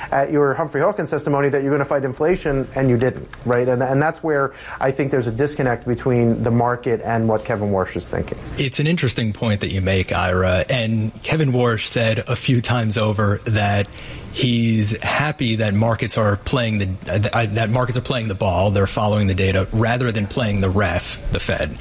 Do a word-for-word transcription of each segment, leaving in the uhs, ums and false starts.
at your Humphrey Hawkins testimony that you're going to fight inflation, and you didn't, right? And, and that's where I think there's a disconnect between the market and what Kevin Warsh is thinking. It's an interesting point that you make, Ira. And Kevin Warsh said a few times over that he's happy that markets are playing the uh, that markets are playing the ball. They're following the data rather than playing the ref, the Fed.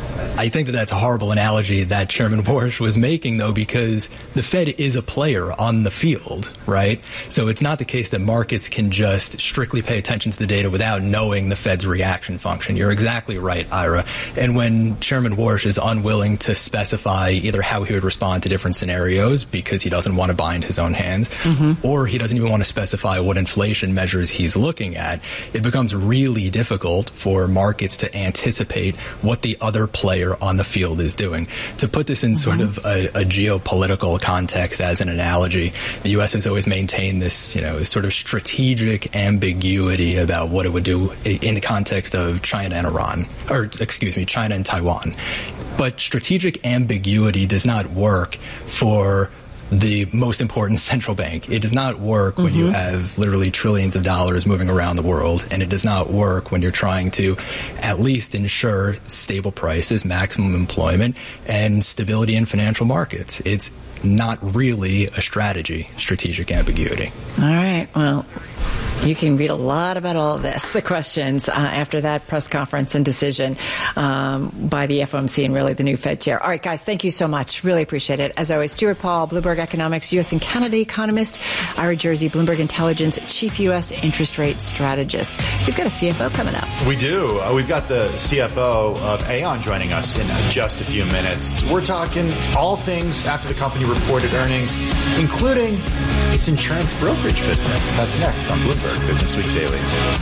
I think that that's a horrible analogy that Chairman Warsh was making, though, because the Fed is a player on the field, right? So it's not the case that markets can just strictly pay attention to the data without knowing the Fed's reaction function. You're exactly right, Ira. And when Chairman Warsh is unwilling to specify either how he would respond to different scenarios because he doesn't want to bind his own hands, mm-hmm. or he doesn't even want to specify what inflation measures he's looking at, it becomes really difficult for markets to anticipate what the other player on the field is doing. To put this in mm-hmm. sort of a, a geopolitical context as an analogy, the U S has always maintained this, you know, sort of strategic ambiguity about what it would do in the context of China and Iran, or excuse me, China and Taiwan. But strategic ambiguity does not work for the most important central bank. It does not work when mm-hmm. you have literally trillions of dollars moving around the world, and it does not work when you're trying to at least ensure stable prices, maximum employment, and stability in financial markets. It's not really a strategy, strategic ambiguity. All right. Well, you can read a lot about all of this, the questions, uh, after that press conference and decision um, by the F O M C and really the new Fed chair. All right, guys, thank you so much. Really appreciate it. As always, Stuart Paul, Bloomberg Economics, U S and Canada economist, Ira Jersey, Bloomberg Intelligence chief U S interest rate strategist. We've got a C F O coming up. We do. Uh, we've got the C F O of Aon joining us in just a few minutes. We're talking all things after the company reported earnings, including its insurance brokerage business. That's next on Bloomberg Business Week Daily.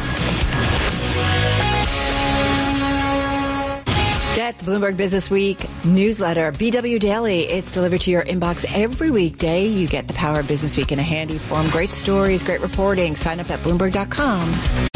Get the Bloomberg Business Week newsletter, B W Daily. It's delivered to your inbox every weekday. You get the power of Business Week in a handy form. Great stories, great reporting. Sign up at Bloomberg dot com.